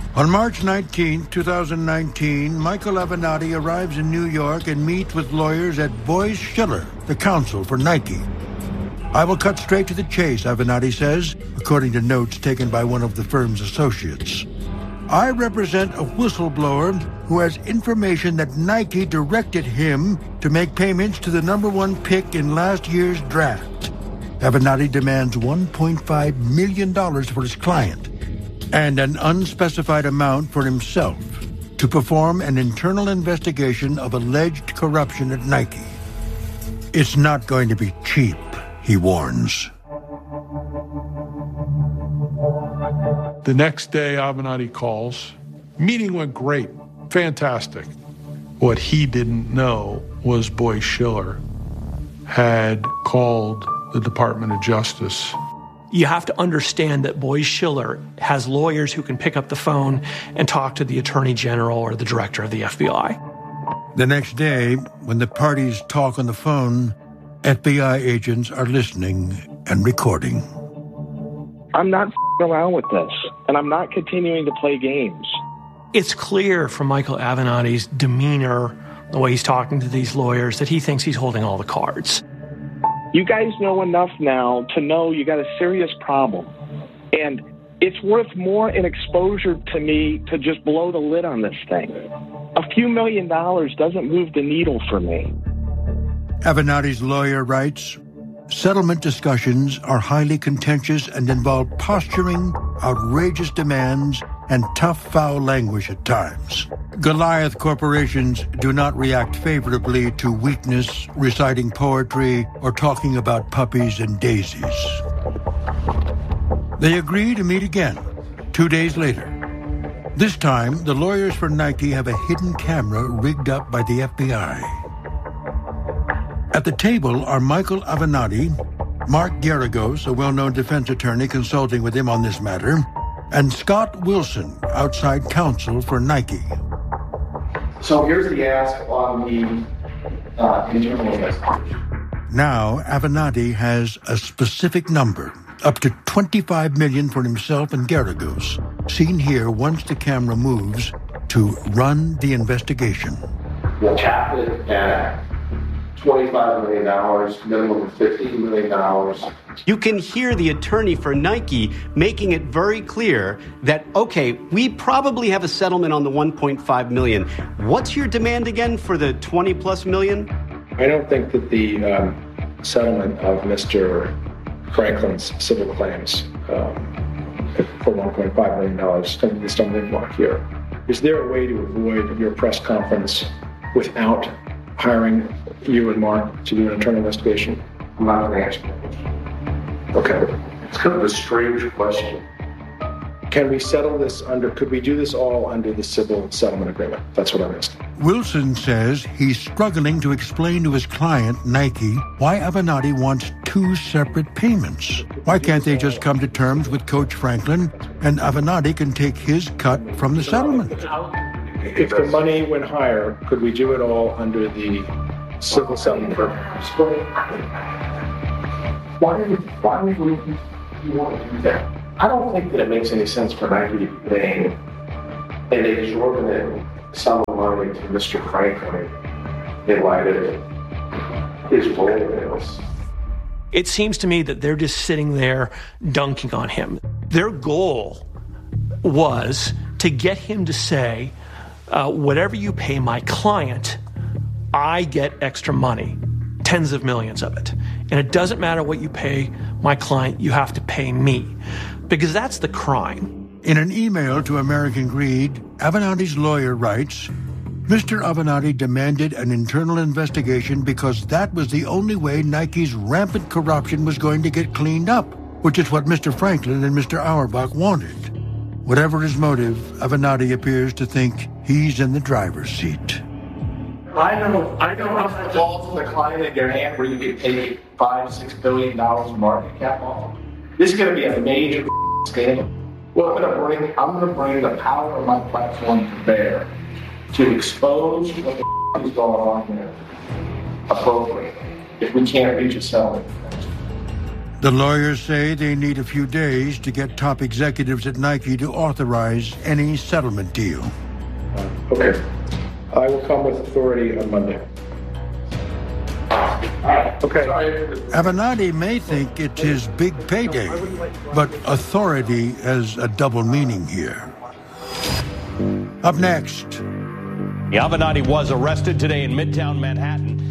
On March 19, 2019, Michael Avenatti arrives in New York and meets with lawyers at Boies Schiller, the counsel for Nike. I will cut straight to the chase, Avenatti says, according to notes taken by one of the firm's associates. I represent a whistleblower who has information that Nike directed him to make payments to the #1 pick in last year's draft. Avenatti demands $1.5 million for his client and an unspecified amount for himself to perform an internal investigation of alleged corruption at Nike. It's not going to be cheap, he warns. The next day, Avenatti calls. Meeting went great. Fantastic. What he didn't know was Boies Schiller had called the Department of Justice. You have to understand that Boies Schiller has lawyers who can pick up the phone and talk to the Attorney General or the Director of the FBI. The next day, when the parties talk on the phone, FBI agents are listening and recording. I'm not around with this, and I'm not continuing to play games. It's clear from Michael Avenatti's demeanor, the way he's talking to these lawyers, that he thinks he's holding all the cards. You guys know enough now to know you got a serious problem. And it's worth more in exposure to me to just blow the lid on this thing. A few $1 million doesn't move the needle for me. Avenatti's lawyer writes, settlement discussions are highly contentious and involve posturing, outrageous demands, and tough, foul language at times. Goliath corporations do not react favorably to weakness, reciting poetry, or talking about puppies and daisies. They agree to meet again 2 days later. This time, the lawyers for Nike have a hidden camera rigged up by the FBI. At the table are Michael Avenatti, Mark Geragos, a well-known defense attorney consulting with him on this matter, and Scott Wilson, outside counsel for Nike. So here's the ask on the internal investigation. Now, Avenatti has a specific number, up to $25 million for himself and Geragos, seen here once the camera moves, to run the investigation. We'll cap it at $25 million, minimum of $15 million. You can hear the attorney for Nike making it very clear that, okay, we probably have a settlement on the $1.5 million. What's your demand again for the $20+ million? I don't think that the settlement of Mr. Franklin's civil claims for $1.5 million is the stumbling block here. Is there a way to avoid your press conference without hiring you and Mark to do an internal investigation? I'm not going to answer that question. Okay. It's kind of a strange question. Can we settle this could we do this all under the civil settlement agreement? That's what I'm asking. Wilson says he's struggling to explain to his client, Nike, why Avenatti wants 2 separate payments. Why can't they just come to terms with Coach Franklin and Avenatti can take his cut from the settlement? If the money went higher, could we do it all under the civil settlement agreement? Why would you want to do that? I don't think that it makes any sense for Nike to be paying an exorbitant sum of money to Mr. Franklin in light of his role in this. It seems to me that they're just sitting there dunking on him. Their goal was to get him to say, whatever you pay my client, I get extra money, tens of millions of it. And it doesn't matter what you pay my client, you have to pay me. Because that's the crime. In an email to American Greed, Avenatti's lawyer writes, Mr. Avenatti demanded an internal investigation because that was the only way Nike's rampant corruption was going to get cleaned up, which is what Mr. Franklin and Mr. Auerbach wanted. Whatever his motive, Avenatti appears to think he's in the driver's seat. I know how to fall to the client in your hand where you get paid $5-6 billion market cap off. This is going to be a major scandal. Well, I'm going to bring the power of my platform to bear to expose what the is going on here appropriately if we can't reach a settlement. The lawyers say they need a few days to get top executives at Nike to authorize any settlement deal. Okay. I will come with authority on Monday. Okay. Avenatti may think it's his big payday, but authority has a double meaning here. Up next. Avenatti was arrested today in Midtown Manhattan